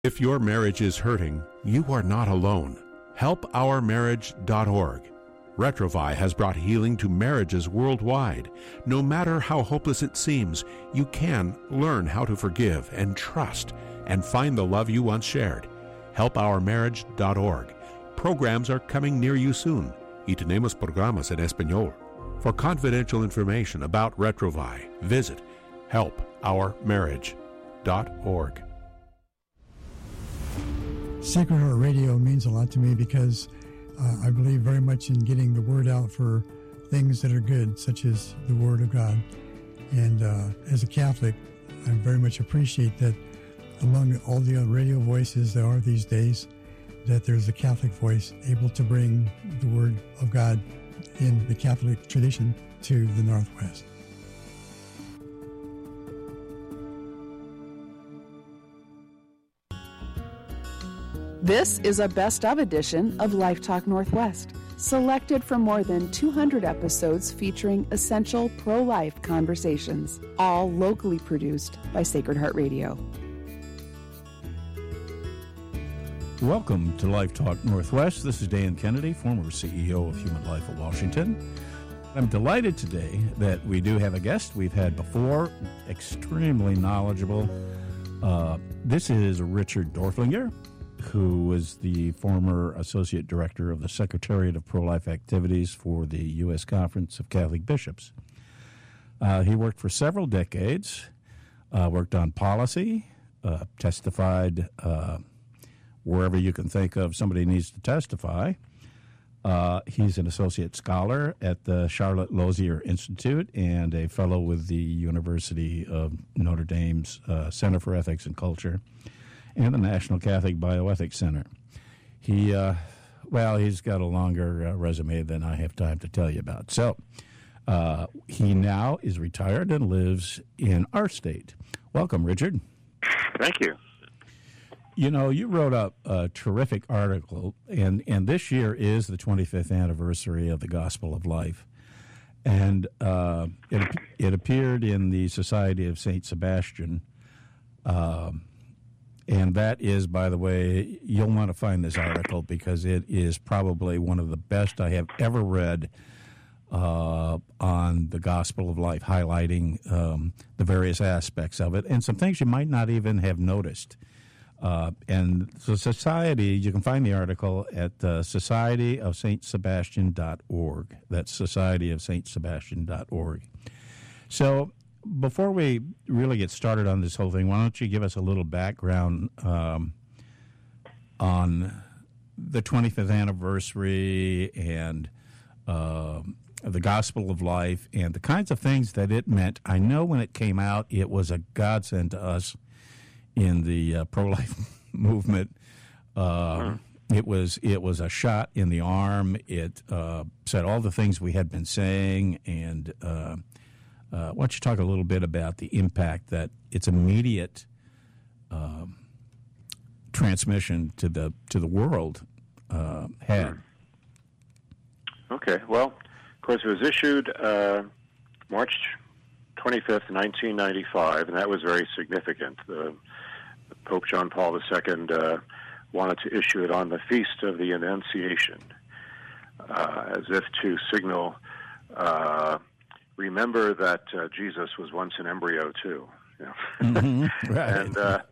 If your marriage is hurting, you are not alone. HelpOurMarriage.org. Retrovai has brought healing to marriages worldwide. No matter how hopeless it seems, you can learn how to forgive and trust and find the love you once shared. HelpOurMarriage.org. Programs are coming near you soon. Y tenemos programas en español. For confidential information about Retrovai, visit HelpOurMarriage.org. Sacred Heart Radio means a lot to me because I believe very much in getting the word out for things that are good, such as the Word of God. And as a Catholic, I very much appreciate that among all the radio voices there are these days, that there's a Catholic voice able to bring the Word of God in the Catholic tradition to the Northwest. This is a best-of edition of Life Talk Northwest, selected from more than 200 episodes featuring essential pro-life conversations, all locally produced by Sacred Heart Radio. Welcome to Life Talk Northwest. This is Dan Kennedy, former CEO of Human Life of Washington. I'm delighted today that we do have a guest we've had before, extremely knowledgeable. This is Richard Dorflinger, who was the former Associate Director of the Secretariat of Pro-Life Activities for the U.S. Conference of Catholic Bishops. He worked for several decades, worked on policy, testified wherever you can think of somebody needs to testify. He's an associate scholar at the Charlotte Lozier Institute and a fellow with the University of Notre Dame's Center for Ethics and Culture and the National Catholic Bioethics Center. He's got a longer resume than I have time to tell you about. So he now is retired and lives in our state. Welcome, Richard. Thank you. You know, you wrote up a terrific article, and this year is the 25th anniversary of the Gospel of Life. And it appeared in the Society of St. Sebastian. And that is, by the way, you'll want to find this article because it is probably one of the best I have ever read on the Gospel of Life, highlighting the various aspects of it and some things you might not even have noticed. And the Society, you can find the article at societyofstsebastian.org. That's societyofstsebastian.org. So before we really get started on this whole thing, why don't you give us a little background on the 25th anniversary and the Gospel of Life and the kinds of things that it meant. I know when it came out, it was a godsend to us in the pro-life movement. It was a shot in the arm. It said all the things we had been saying, and why don't you talk a little bit about the impact that its immediate transmission to the world had? Okay. Well, of course, it was issued March 25th, 1995, and that was very significant. Pope John Paul II wanted to issue it on the Feast of the Annunciation, as if to signal, remember that Jesus was once an embryo too. You know? Mm-hmm. Right.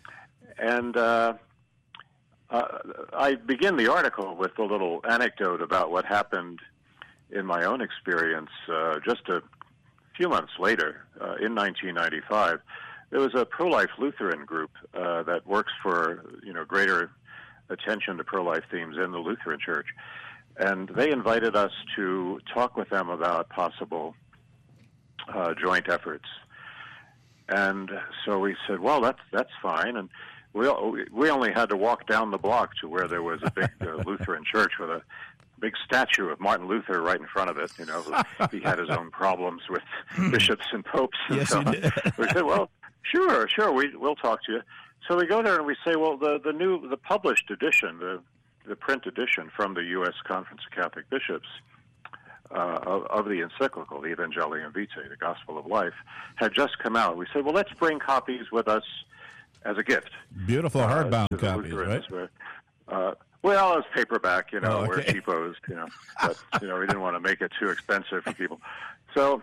I begin the article with a little anecdote about what happened in my own experience just a few months later, in 1995. There was a pro-life Lutheran group that works for greater attention to pro-life themes in the Lutheran Church, and they invited us to talk with them about possible joint efforts. And so we said, well, that's fine. And we only had to walk down the block to where there was a big Lutheran church with a big statue of Martin Luther right in front of it. You know, he had his own problems with bishops and popes. And yes, so he did. We said, well, sure, we'll talk to you. So we go there and we say, well, the published edition, the print edition from the U.S. Conference of Catholic Bishops of the encyclical, the Evangelium Vitae, the Gospel of Life, had just come out. We said, well, let's bring copies with us as a gift. Beautiful hardbound copies, right? Well, it was paperback, okay. We're cheapos, but, we didn't want to make it too expensive for people. So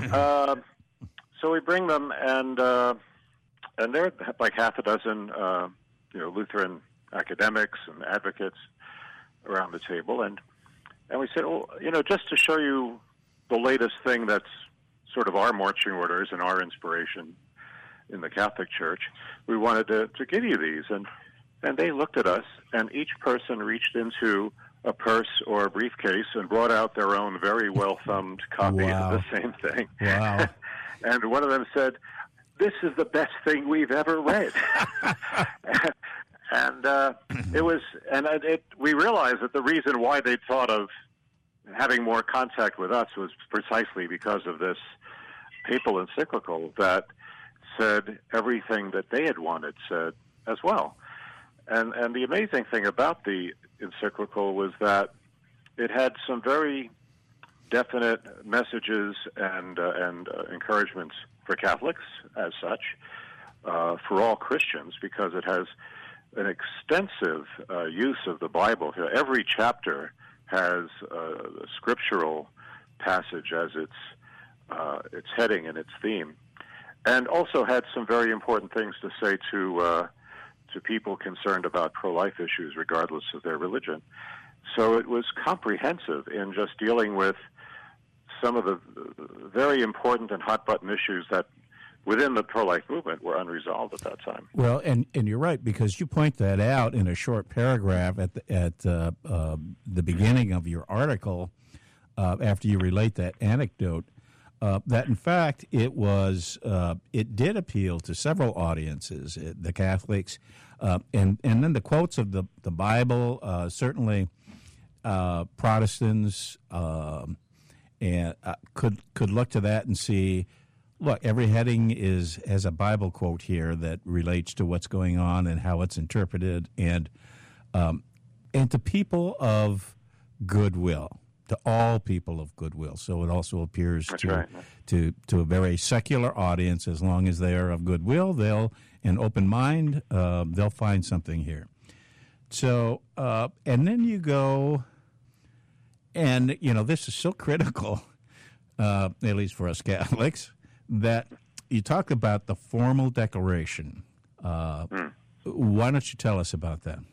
we bring them, and there are like half a dozen, Lutheran academics and advocates around the table, and we said, well, just to show you the latest thing that's sort of our marching orders and our inspiration in the Catholic Church, we wanted to give you these, and they looked at us, and each person reached into a purse or a briefcase and brought out their own very well-thumbed copy of the same thing. Wow. And one of them said, "This is the best thing we've ever read." And we realized that the reason why they'd thought of having more contact with us was precisely because of this papal encyclical that said everything that they had wanted said as well. And the amazing thing about the encyclical was that it had some very definite messages and encouragements for Catholics as such, for all Christians, because it has an extensive use of the Bible. Every chapter has a scriptural passage as its heading and its theme, and also had some very important things to say to people concerned about pro-life issues, regardless of their religion. So it was comprehensive in just dealing with some of the very important and hot-button issues that within the pro-life movement were unresolved at that time. Well, and you're right, because you point that out in a short paragraph at the beginning of your article after you relate that anecdote, that in fact it did appeal to several audiences, the Catholics, and then the quotes of the Bible, certainly Protestants and could look to that and see, look, every heading has a Bible quote here that relates to what's going on and how it's interpreted, and to people of goodwill, to all people of goodwill. So it also appears to a very secular audience. As long as they are of goodwill, an open mind, they'll find something here. So and then you go, and this is so critical, at least for us Catholics, that you talk about the formal declaration. Why don't you tell us about that?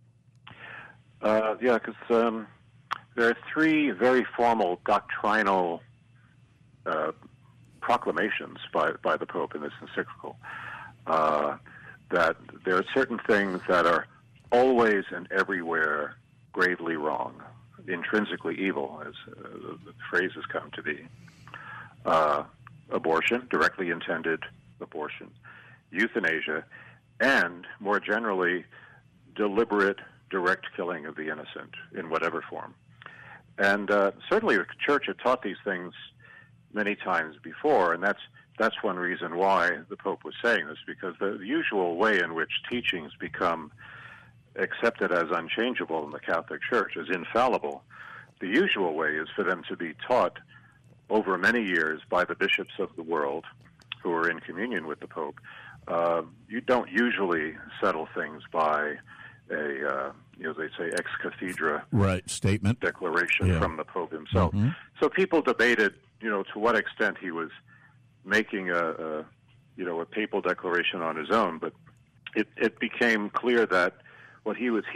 Because there are three very formal doctrinal proclamations by the Pope in this encyclical, that there are certain things that are always and everywhere gravely wrong, intrinsically evil, as the phrase has come to be. Abortion, directly intended abortion, euthanasia, and, more generally, deliberate, direct killing of the innocent in whatever form. And certainly the Church had taught these things many times before, and that's one reason why the Pope was saying this, because the usual way in which teachings become accepted as unchangeable in the Catholic Church, as infallible, the usual way is for them to be taught over many years by the bishops of the world who are in communion with the Pope. You don't usually settle things by a, they say ex cathedra statement, declaration from the Pope himself. Mm-hmm. So people debated, to what extent he was making a papal declaration on his own, but it became clear that what he was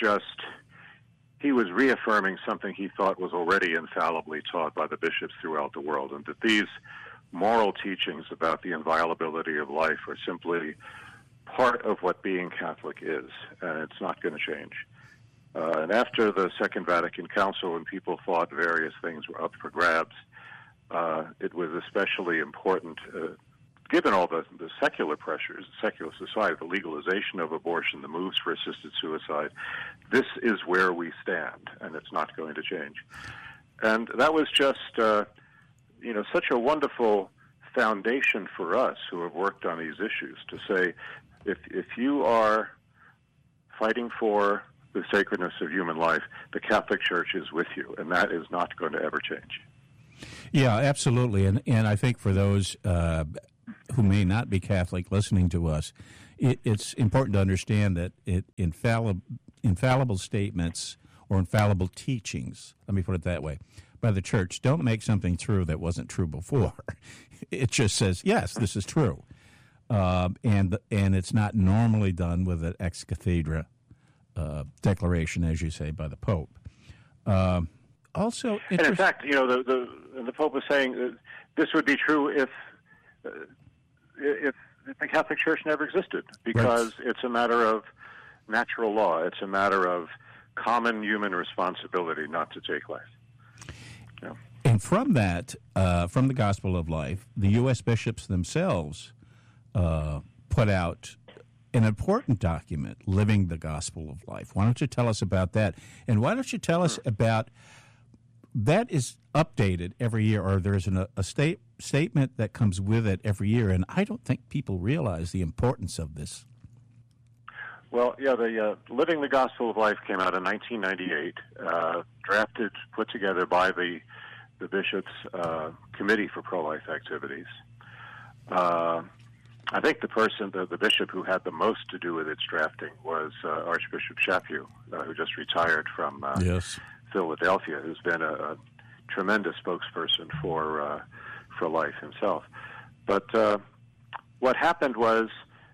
reaffirming something he thought was already infallibly taught by the bishops throughout the world, and that these moral teachings about the inviolability of life are simply part of what being Catholic is, and it's not going to change. And after the Second Vatican Council, when people thought various things were up for grabs, it was especially important, given all the secular pressures, the secular society, the legalization of abortion, the moves for assisted suicide. This is where we stand, and it's not going to change. And that was just, such a wonderful foundation for us who have worked on these issues to say, if you are fighting for the sacredness of human life, the Catholic Church is with you, and that is not going to ever change. Yeah, absolutely. And I think for those who may not be Catholic listening to us, it's important to understand that infallible statements or infallible teachings, let me put it that way, by the church don't make something true that wasn't true before. It just says, yes, this is true. And it's not normally done with an ex cathedra declaration, as you say, by the Pope. Also, and in fact, the Pope was saying this would be true if the Catholic Church never existed, because it's a matter of natural law. It's a matter of common human responsibility not to take life. Yeah. And from that, from the Gospel of Life, the U.S. bishops themselves put out an important document, Living the Gospel of Life. Why don't you tell us about that? And why don't you tell us about that is updated every year, or there's a statement that comes with it every year, and I don't think people realize the importance of this. Well, yeah, the Living the Gospel of Life came out in 1998, drafted, put together by the Bishops' Committee for Pro-Life Activities. I think the bishop who had the most to do with its drafting was Archbishop Chaput, who just retired from Philadelphia, who's been a tremendous spokesperson for life himself. But what happened was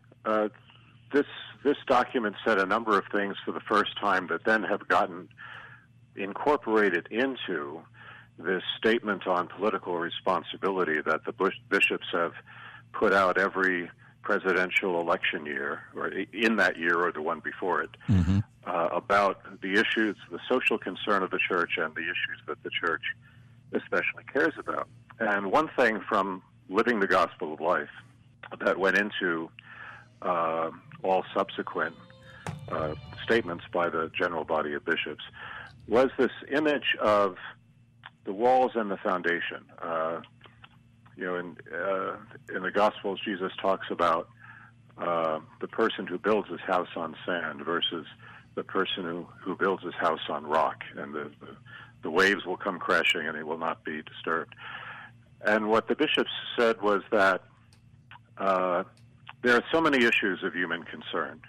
this document said a number of things for the first time that then have gotten incorporated into this statement on political responsibility that the bishops have put out every presidential election year, or in that year or the one before it, about the issues, the social concern of the church and the issues that the church especially cares about. And one thing from Living the Gospel of Life that went into all subsequent statements by the general body of bishops was this image of the walls and the foundation. In the Gospels, Jesus talks about the person who builds his house on sand versus the person who builds his house on rock, and the waves will come crashing and he will not be disturbed. And what the bishops said was that there are so many issues of human concern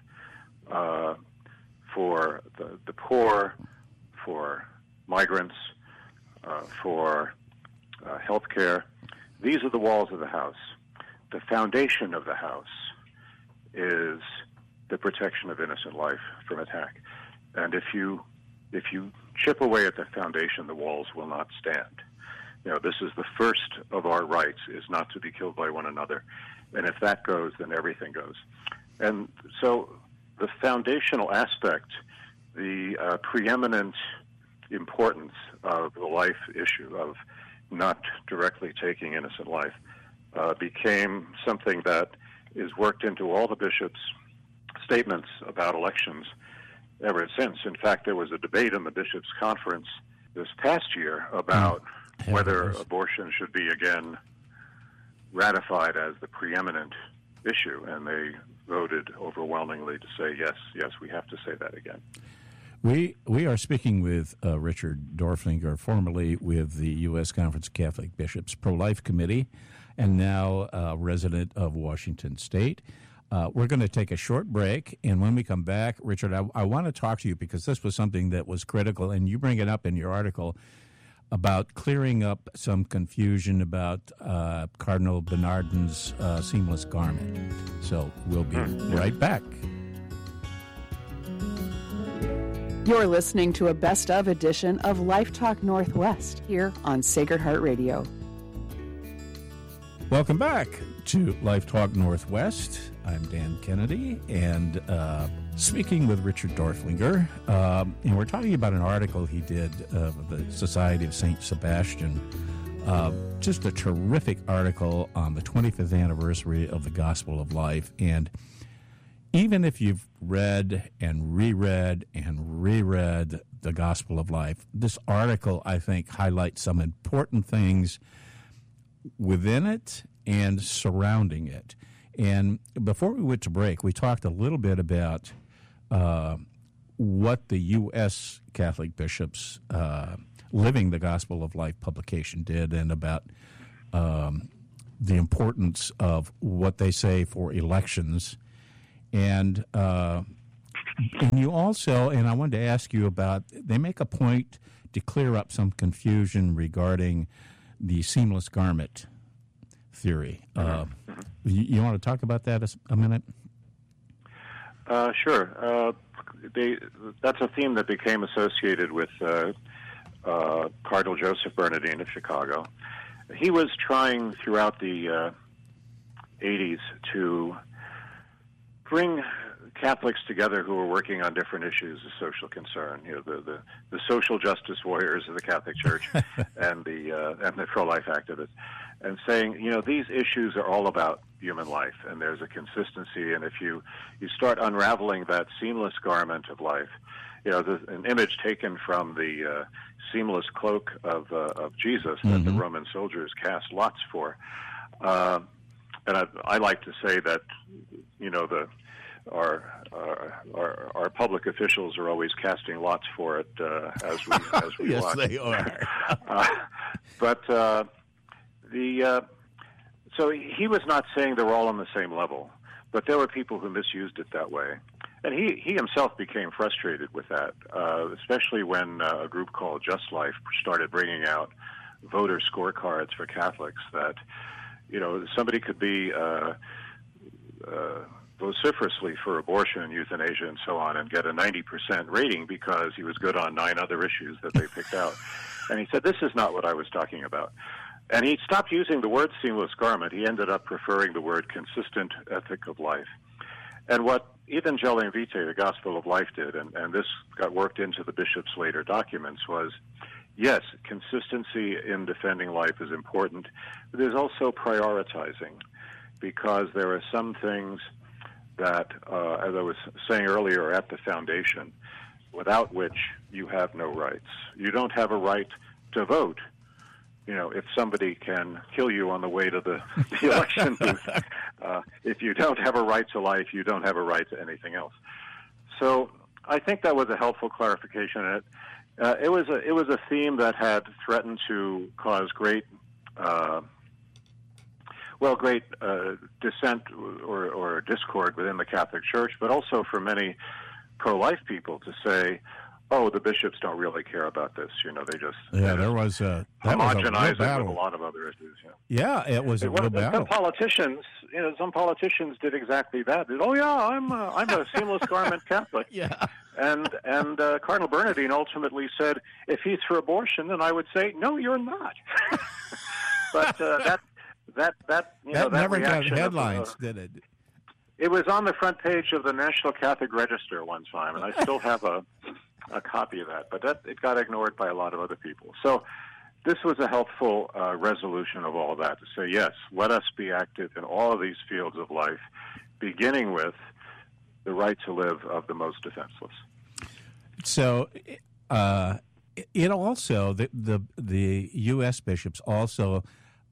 for the poor, for migrants, for health care. These are the walls of the house. The foundation of the house is the protection of innocent life from attack. And if you chip away at the foundation, the walls will not stand. This is the first of our rights, is not to be killed by one another. And if that goes, then everything goes. And so the foundational aspect, the preeminent importance of the life issue, of not directly taking innocent life, became something that is worked into all the bishops' statements about elections ever since. In fact, there was a debate in the bishops' conference this past year about whether abortion should be again ratified as the preeminent issue, and they voted overwhelmingly to say, yes, we have to say that again. We are speaking with Richard Dorflinger, formerly with the U.S. Conference of Catholic Bishops Pro-Life Committee, and now resident of Washington State. We're going to take a short break, and when we come back, Richard, I want to talk to you because this was something that was critical, and you bring it up in your article about clearing up some confusion about Cardinal Bernardin's seamless garment. So we'll be right back. You're listening to a best of edition of Life Talk Northwest here on Sacred Heart Radio. Welcome back to Life Talk Northwest. I'm Dan Kennedy, and speaking with Richard Dorflinger, and we're talking about an article he did of the Society of St. Sebastian. Just a terrific article on the 25th anniversary of the Gospel of Life. And even if you've read and reread the Gospel of Life, this article, I think, highlights some important things within it and surrounding it. And before we went to break, we talked a little bit about what the U.S. Catholic Bishops Living the Gospel of Life publication did, and about the importance of what they say for elections. And you also, and I wanted to ask you about, they make a point to clear up some confusion regarding the seamless garment theory. You want to talk about that a minute? Sure. That's a theme that became associated with Cardinal Joseph Bernardin of Chicago. He was trying throughout the 80s to bring Catholics together who were working on different issues of social concern. You know, the social justice warriors of the Catholic Church and the pro-life activists, and saying, you know, these issues are all about human life, and there's a consistency. And if you start unraveling that seamless garment of life, you know, an image taken from the seamless cloak of Jesus that the Roman soldiers cast lots for. And I like to say that, you know, our public officials are always casting lots for it as we yes, watch. they are. So he was not saying they were all on the same level, but there were people who misused it that way. And he himself became frustrated with that, especially when a group called Just Life started bringing out voter scorecards for Catholics that, you know, somebody could be vociferously for abortion and euthanasia and so on and get a 90% rating because he was good on 9 other issues that they picked out. And he said, this is not what I was talking about. And he stopped using the word seamless garment. He ended up preferring the word consistent ethic of life. And what Evangelium Vitae, the Gospel of Life, did, and this got worked into the bishop's later documents, was, yes, consistency in defending life is important, but there's also prioritizing, because there are some things that, as I was saying earlier, are at the foundation, without which you have no rights. You don't have a right to vote. You know, if somebody can kill you on the way to the election booth, if you don't have a right to life, you don't have a right to anything else. So I think that was a helpful clarification. It was a theme that had threatened to cause great dissent or discord within the Catholic Church, but also for many pro-life people to say, oh, the bishops don't really care about this. You know, they just there was homogenize it with a lot of other issues. Yeah, it was a real battle. Some politicians did exactly that. Oh yeah, I'm a seamless garment Catholic. Yeah. And Cardinal Bernardin ultimately said, if he's for abortion, then I would say, no, you're not. But that never got reaction headlines, did it? It was on the front page of the National Catholic Register one time, and I still have a copy of that, but it got ignored by a lot of other people. So this was a helpful resolution of all of that, to say, yes, let us be active in all of these fields of life, beginning with the right to live of the most defenseless. So it also, the U.S. bishops also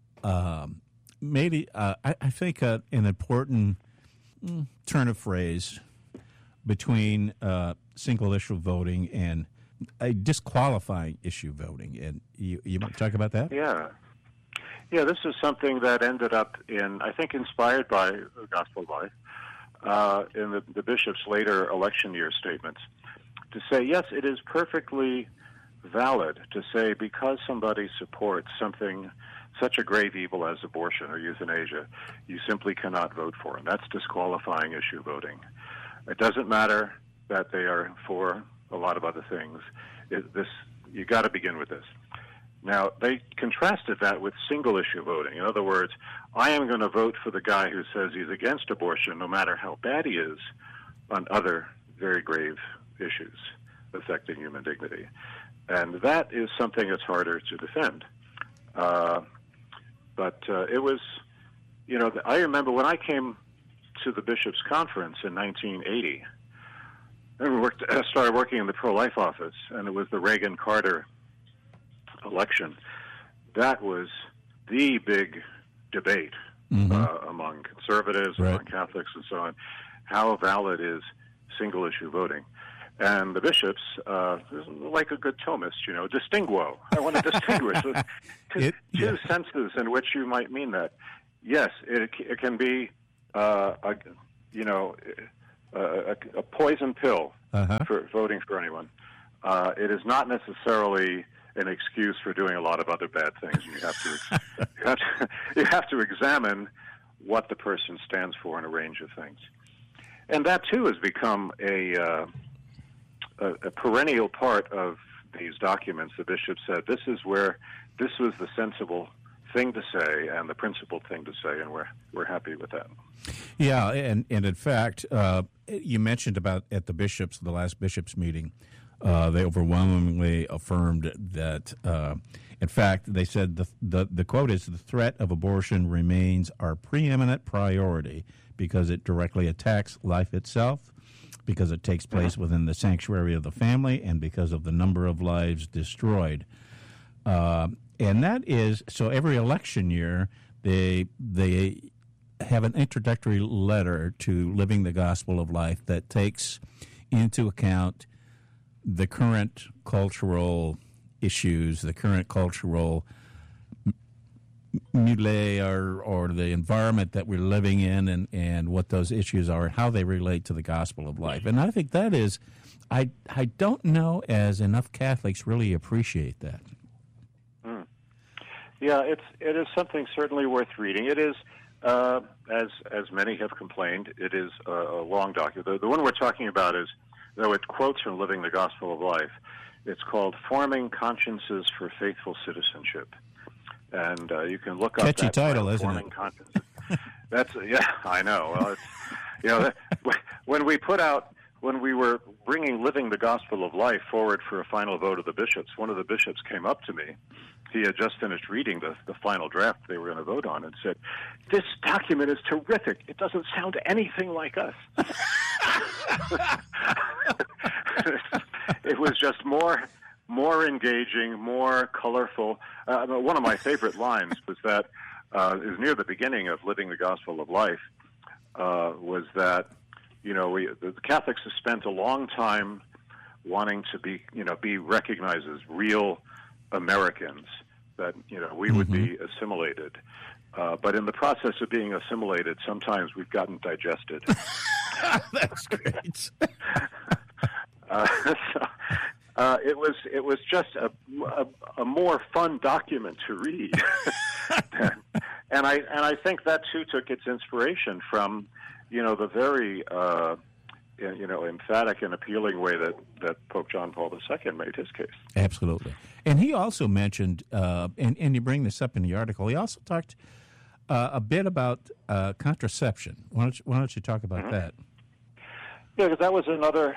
made, I think, an important turn of phrase between single-issue voting and disqualifying issue voting. And you want to talk about that? Yeah, this is something that ended up inspired by the Gospel of Life, in the bishop's later election year statements, to say, yes, it is perfectly valid to say because somebody supports something, such a grave evil as abortion or euthanasia, you simply cannot vote for them. That's disqualifying issue voting. It doesn't matter that they are for a lot of other things. You got to begin with this. Now, they contrasted that with single-issue voting. In other words, I am going to vote for the guy who says he's against abortion, no matter how bad he is, on other very grave issues affecting human dignity. And that is something that's harder to defend. But it was, I remember when I came to the Bishops' Conference in 1980, I started working in the pro-life office, and it was the Reagan-Carter election. That was the big debate among conservatives, among Catholics, and so on. How valid is single-issue voting? And the bishops, like a good Thomist, distinguo. I want to distinguish two senses in which you might mean that. Yes, it can be, a poison pill for voting for anyone. It is not necessarily an excuse for doing a lot of other bad things. And you have to examine what the person stands for in a range of things. And that, too, has become a perennial part of these documents. The bishop said this was the sensible thing to say and the principled thing to say, and we're happy with that. Yeah, and in fact, you mentioned about at the last bishops' meeting, they overwhelmingly affirmed that, in fact, they said the quote is, "The threat of abortion remains our preeminent priority because it directly attacks life itself, because it takes place within the sanctuary of the family, and because of the number of lives destroyed." And that is, so every election year, they have an introductory letter to Living the Gospel of Life that takes into account the current cultural issues, the current cultural milieu or the environment that we're living in, and what those issues are and how they relate to the Gospel of Life. And I think that is, I don't know as enough Catholics really appreciate that. Yeah, it is something certainly worth reading. It is, as many have complained, it is a long document. The one we're talking about is, though it quotes from Living the Gospel of Life, it's called Forming Consciences for Faithful Citizenship. And you can look up catchy that title, isn't Forming it? Consciences. That's, yeah, I know. Well, it's, when we were bringing Living the Gospel of Life forward for a final vote of the bishops, one of the bishops came up to me. He had just finished reading the final draft they were going to vote on and said, "This document is terrific. It doesn't sound anything like us." It was just more engaging, more colorful. One of my favorite lines was that, is near the beginning of Living the Gospel of Life, was that, the Catholics have spent a long time wanting to be recognized as real Americans, that we would be assimilated, but in the process of being assimilated, sometimes we've gotten digested. That's great. It was just a more fun document to read, and I think that too took its inspiration from the very emphatic and appealing way that Pope John Paul II made his case. Absolutely. And he also mentioned, and you bring this up in the article, he also talked a bit about contraception. Why don't you talk about that? Yeah, because that was another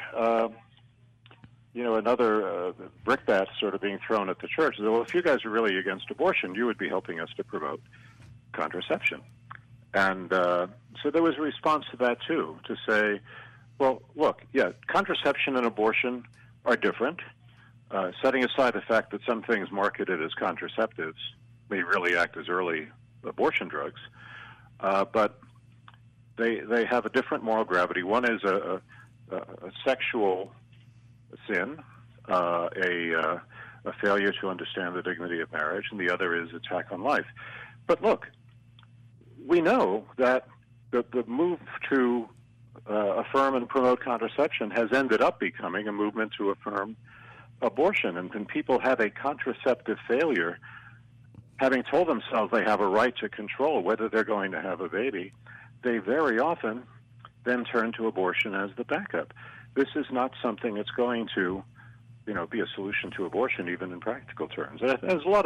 brickbat sort of being thrown at the church. Well, if you guys are really against abortion, you would be helping us to promote contraception. And so there was a response to that, too, to say, well, look, yeah, contraception and abortion are different. Setting aside the fact that some things marketed as contraceptives may really act as early abortion drugs, but they have a different moral gravity. One is a sexual sin, a failure to understand the dignity of marriage, and the other is attack on life. But look, we know that the move to affirm and promote contraception has ended up becoming a movement to affirm abortion. And when people have a contraceptive failure, having told themselves they have a right to control whether they're going to have a baby, they very often then turn to abortion as the backup. This is not something that's going to, be a solution to abortion, even in practical terms. There's a lot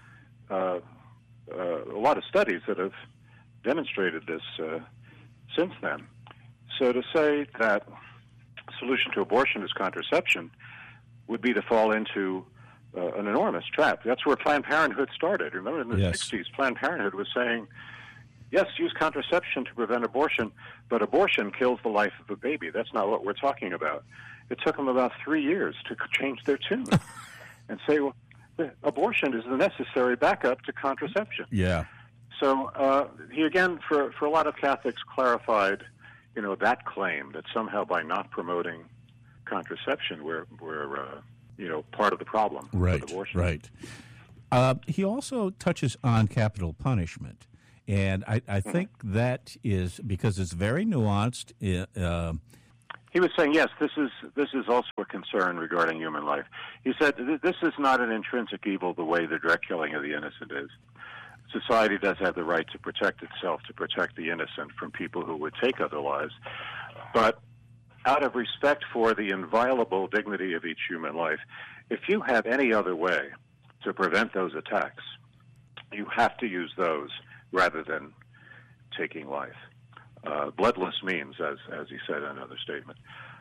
of studies that have demonstrated this since then. So to say that the solution to abortion is contraception would be to fall into an enormous trap. That's where Planned Parenthood started. Remember, in the 60s, Planned Parenthood was saying, yes, use contraception to prevent abortion, but abortion kills the life of a baby. That's not what we're talking about. It took them about 3 years to change their tune and say, well, abortion is the necessary backup to contraception. Yeah. So he, again, for a lot of Catholics, clarified, that claim that somehow by not promoting contraception, we're part of the problem with abortion. Right. He also touches on capital punishment, and I think that is because it's very nuanced. he was saying, yes, this is also a concern regarding human life. He said, this is not an intrinsic evil the way the direct killing of the innocent is. Society does have the right to protect itself, to protect the innocent from people who would take other lives. But out of respect for the inviolable dignity of each human life, if you have any other way to prevent those attacks, you have to use those rather than taking life. Bloodless means, as he said in another statement.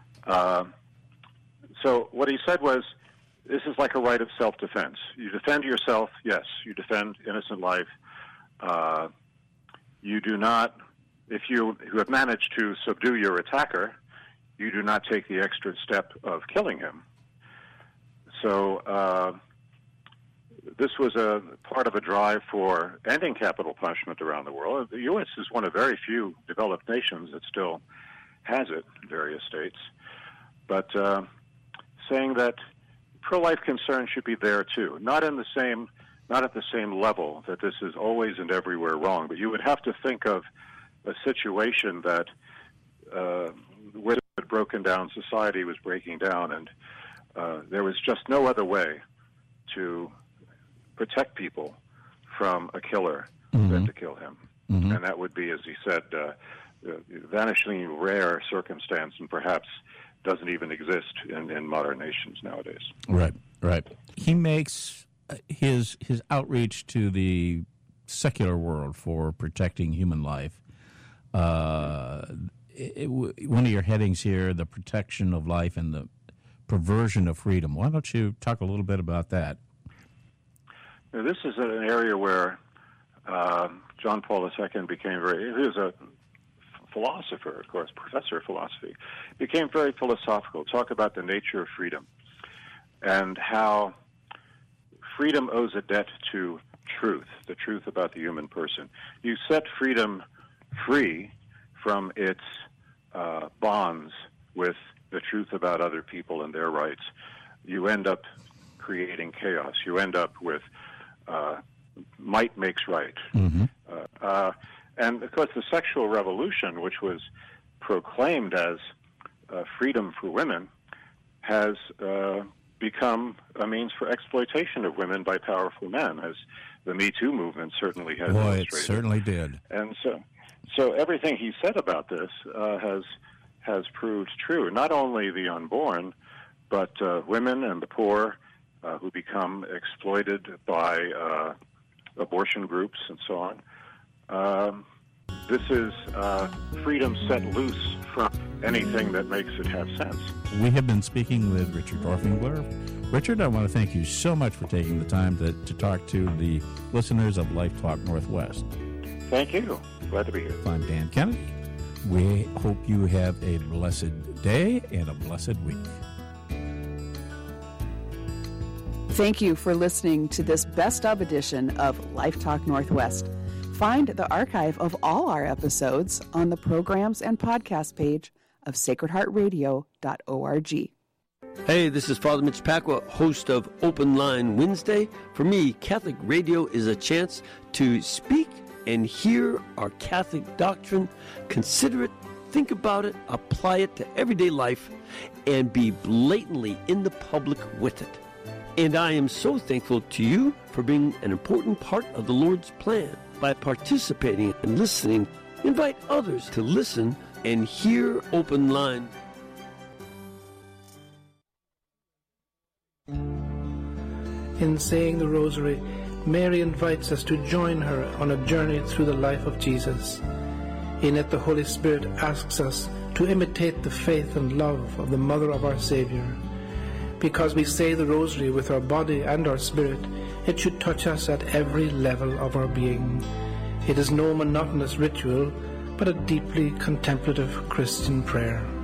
So what he said was, this is like a right of self-defense. You defend yourself, yes, you defend innocent life. You do not, if you have managed to subdue your attacker, you do not take the extra step of killing him. So this was a part of a drive for ending capital punishment around the world. The U.S. is one of very few developed nations that still has it in various states. But saying that pro-life concerns should be there too, not at the same level that this is always and everywhere wrong, but you would have to think of a situation that where a broken down society was breaking down, and there was just no other way to protect people from a killer than to kill him. And that would be, as he said, vanishingly rare circumstance, and perhaps doesn't even exist in modern nations nowadays. Right. He makes his outreach to the secular world for protecting human life. One of your headings here, the protection of life and the perversion of freedom. Why don't you talk a little bit about that? Now, this is an area where John Paul II he was a philosopher, of course, professor of philosophy, became very philosophical, talk about the nature of freedom and how freedom owes a debt to truth, the truth about the human person. You set freedom free from its bonds with the truth about other people and their rights. You end up creating chaos. You end up with might makes right. And, of course, the sexual revolution, which was proclaimed as freedom for women, has become a means for exploitation of women by powerful men, as the Me Too movement certainly has illustrated. It certainly did. And so everything he said about this has proved true. Not only the unborn, but women and the poor who become exploited by abortion groups and so on. This is freedom set loose from anything that makes it have sense. We have been speaking with Richard Dorfingler. Richard, I want to thank you so much for taking the time to talk to the listeners of Life Talk Northwest. Thank you. Glad to be here. I'm Dan Kennedy. We hope you have a blessed day and a blessed week. Thank you for listening to this best of edition of Life Talk Northwest. Find the archive of all our episodes on the programs and podcast page of sacredheartradio.org. Hey, this is Father Mitch Pacwa, host of Open Line Wednesday. For me, Catholic radio is a chance to speak and hear our Catholic doctrine, consider it, think about it, apply it to everyday life, and be blatantly in the public with it. And I am so thankful to you for being an important part of the Lord's plan. By participating and listening, invite others to listen and hear Open Line. In saying the Rosary, Mary invites us to join her on a journey through the life of Jesus. In it, the Holy Spirit asks us to imitate the faith and love of the Mother of our Savior. Because we say the Rosary with our body and our spirit, it should touch us at every level of our being. It is no monotonous ritual, but a deeply contemplative Christian prayer.